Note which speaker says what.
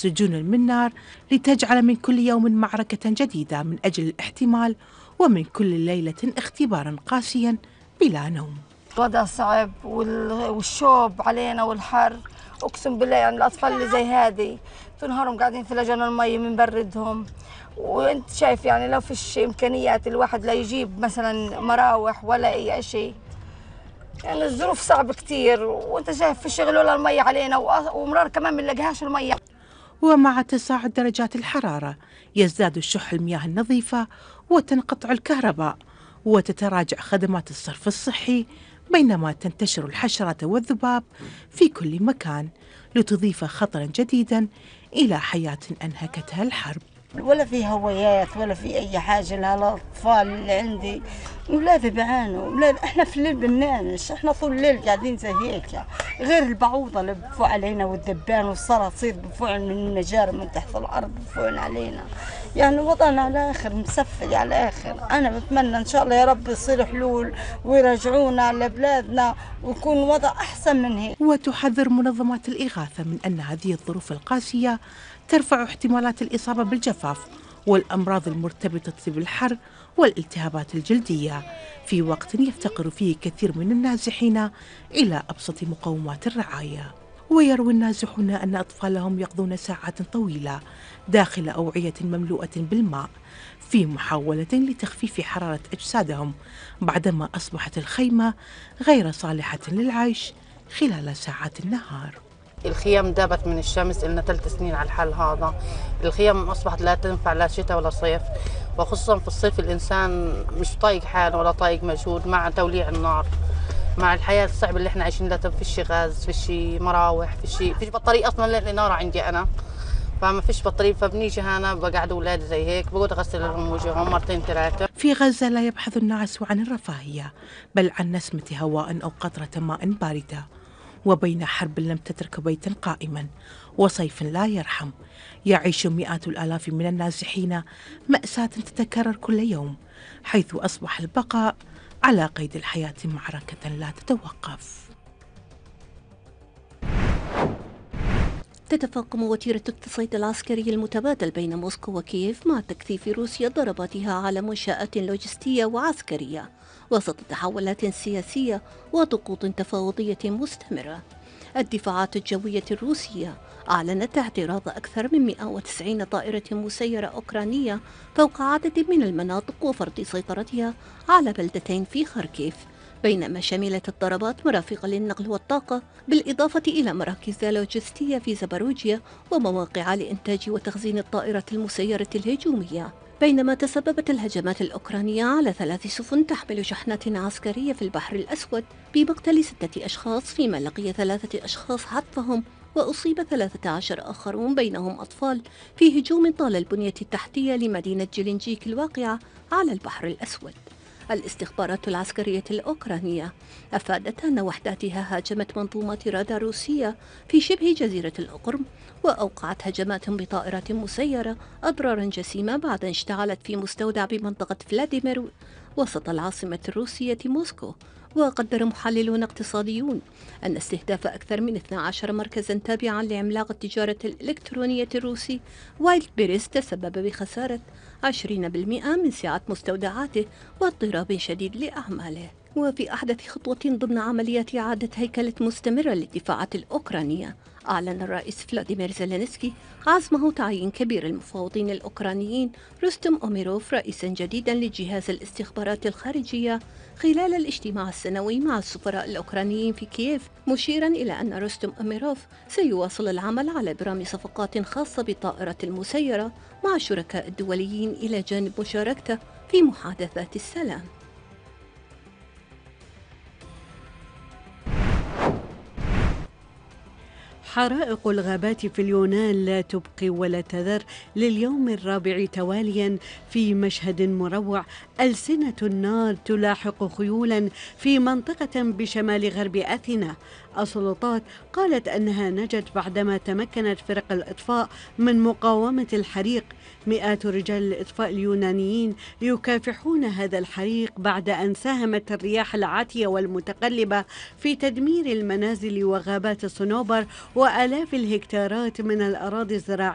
Speaker 1: سجون من نار لتجعل من كل يوم معركة جديدة من أجل الاحتمال، ومن كل ليلة اختبارا قاسيا بلا نوم.
Speaker 2: الوضع صعب والشوب علينا والحر، اقسم بالله يعني الاطفال اللي زي هذه طول نهارهم قاعدين في لجان المي بنبردهم، وانت شايف يعني لو فيش امكانيات الواحد لا يجيب مثلا مراوح ولا اي شيء، يعني الظروف صعبه كثير، وانت شايف في الشغل ولا المي علينا، ومرار كمان ما نلاقيهاش المي.
Speaker 1: ومع تصاعد درجات الحرارة يزداد الشح المياه النظيفة وتنقطع الكهرباء وتتراجع خدمات الصرف الصحي، بينما تنتشر الحشرات والذباب في كل مكان لتضيف خطرا جديدا إلى حياة أنهكتها الحرب.
Speaker 3: ولا في هوايات ولا في أي حاجة للأطفال اللي عندي، أولادي بيعانوا. أولاد إحنا في الليل بننامش، إحنا طول الليل قاعدين زي هيك، غير البعوضة اللي بفوق علينا والدبان والصراصير بفوق من المجاري من تحت الأرض بفوقن علينا، يعني وضعنا على آخر مسفل على آخر. أنا بتمنى إن شاء الله يا رب يصير حلول ويرجعونا لبلادنا ويكون وضع أحسن من هيك.
Speaker 1: وتحذر منظمات الإغاثة من أن هذه الظروف القاسية ترفع احتمالات الإصابة بالجفاف والأمراض المرتبطة بالحر والالتهابات الجلدية، في وقت يفتقر فيه كثير من النازحين إلى أبسط مقومات الرعاية. ويروي النازحون أن أطفالهم يقضون ساعات طويلة داخل أوعية مملوءة بالماء في محاولة لتخفيف حرارة أجسادهم، بعدما أصبحت الخيمة غير صالحة للعيش خلال ساعات النهار.
Speaker 4: الخيام دابت من الشمس، لنا 3 سنين على الحال هذا. الخيام أصبحت لا تنفع لا شتاء ولا صيف، وخصوصا في الصيف الإنسان مش طايق حاله ولا طايق مجهود مع توليع النار، مع الحياة الصعبة اللي احنا عايشين لها. فيش غاز، فيش مراوح، فيش بطارية أصلا. الإنارة عندي أنا فما فيش بطارية، فبنيجي هنا بقعد أولادي زي هيك، بقعد أغسل لهم وجههم مرتين 3.
Speaker 1: في غزة لا يبحث الناس عن الرفاهية بل عن نسمة هواء أو قطرة ماء باردة، وبين حرب لم تترك بيتا قائما وصيف لا يرحم، يعيش مئات الآلاف من النازحين مأساة تتكرر كل يوم، حيث أصبح البقاء على قيد الحياة معركة لا تتوقف.
Speaker 5: تتفاقم وتيرة التصعيد العسكري المتبادل بين موسكو وكييف مع تكثيف روسيا ضرباتها على منشآت لوجستية وعسكرية وسط تحولات سياسية وضغوط تفاوضية مستمرة. الدفاعات الجوية الروسية أعلنت اعتراض أكثر من 190 طائرة مسيرة أوكرانية فوق عدد من المناطق وفرض سيطرتها على بلدتين في خاركيف، بينما شملت الضربات مرافق للنقل والطاقة بالإضافة إلى مراكز لوجستية في زباروجيا ومواقع لإنتاج وتخزين الطائرة المسيرة الهجومية. بينما تسببت الهجمات الأوكرانية على 3 سفن تحمل شحنات عسكرية في البحر الأسود بمقتل 6 أشخاص، فيما لقي 3 أشخاص حتفهم وأصيب 13 آخرون بينهم أطفال في هجوم طال البنية التحتية لمدينة جيلينجيك الواقعة على البحر الأسود. الاستخبارات العسكرية الأوكرانية أفادت أن وحداتها هاجمت منظومات رادار روسية في شبه جزيرة القرم، وأوقعت هجمات بطائرات مسيرة أضرارا جسيمة بعد اشتعلت في مستودع بمنطقة فلاديمير وسط العاصمة الروسية موسكو. وقدر محللون اقتصاديون أن استهداف أكثر من 12 مركزا تابعا لعملاق التجارة الإلكترونية الروسي وايلد بيريز تسبب بخسارة 20% من سعة مستودعاته واضطراب شديد لأعماله. وفي أحدث خطوة ضمن عمليات إعادة هيكلة مستمرة للدفاعات الأوكرانية، أعلن الرئيس فلاديمير زيلينسكي عزمه تعيين كبير المفاوضين الأوكرانيين روستم أميروف رئيسا جديدا لجهاز الاستخبارات الخارجية خلال الاجتماع السنوي مع السفراء الأوكرانيين في كييف، مشيرا إلى أن روستم أميروف سيواصل العمل على إبرام صفقات خاصة بالطائرة المسيرة مع الشركاء الدوليين إلى جانب مشاركته في محادثات السلام.
Speaker 6: حرائق الغابات في اليونان لا تبقي ولا تذر لليوم الرابع تواليا في مشهد مروع. ألسنة النار تلاحق خيولا في منطقة بشمال غرب أثينا. السلطات قالت أنها نجت بعدما تمكنت فرق الإطفاء من مقاومة الحريق. مئات رجال الإطفاء اليونانيين يكافحون هذا الحريق بعد أن ساهمت الرياح العاتية والمتقلبة في تدمير المنازل وغابات الصنوبر وآلاف الهكتارات من الأراضي الزراعية